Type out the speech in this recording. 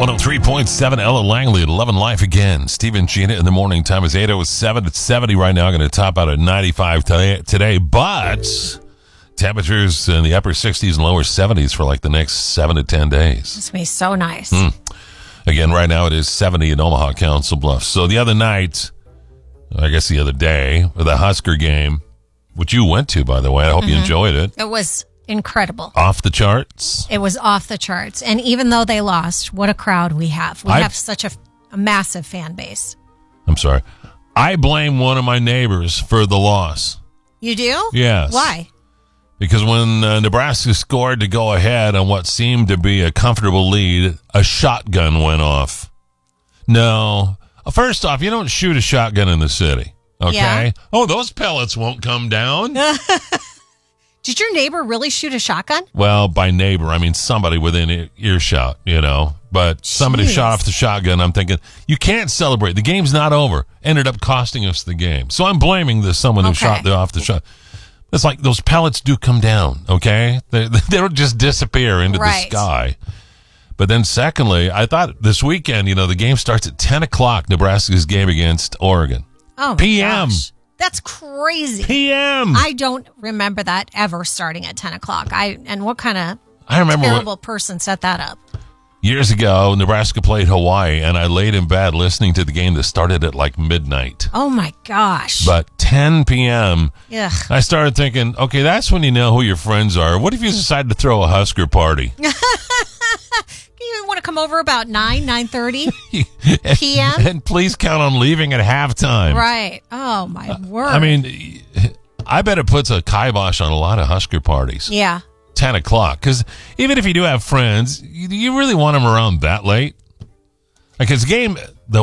103.7 Ella Langley at 11 Life again. Steve and Gina in the morning. Time is 8:07. It's 70 right now. Going to top out at 95 today. But temperatures in the upper 60s and lower 70s for like the next 7 to 10 days. This will be so nice. Again, right now it is 70 in Omaha, Council Bluffs. So the other night, I guess the other day, the Husker game, which you went to, by the way. I hope you enjoyed it. It was incredible. Off the charts. It was off the charts. And even though they lost, what a crowd we have. We have such a massive fan base. I'm sorry. I blame one of my neighbors for the loss. You do? Yes. Why? Because when Nebraska scored to go ahead on what seemed to be a comfortable lead, a shotgun went off. No. First off, you don't shoot a shotgun in the city. Okay? Yeah. Oh, those pellets won't come down. Did your neighbor really shoot a shotgun? Well, by neighbor, I mean somebody within earshot, you know. But somebody Jeez. shot off the shotgun. I'm thinking, you can't celebrate. The game's not over. Ended up costing us the game. So I'm blaming someone who shot off the shot. It's like those pellets do come down, okay? They don't just disappear into the sky. But then secondly, I thought this weekend, the game starts at 10 o'clock, Nebraska's game against Oregon. Oh, my PM. gosh. That's crazy. PM. I don't remember that ever starting at 10 o'clock. And what kind of terrible person set that up? Years ago, Nebraska played Hawaii, and I laid in bed listening to the game that started at like midnight. Oh, my gosh. But 10 p.m., Ugh. I started thinking, okay, that's when you know who your friends are. What if you decide to throw a Husker party? You want to come over about 9:30 p.m.? And please count on leaving at halftime. Right. Oh, my word. I mean, I bet it puts a kibosh on a lot of Husker parties. Yeah. 10 o'clock. Because even if you do have friends, you really want them around that late? Because game, the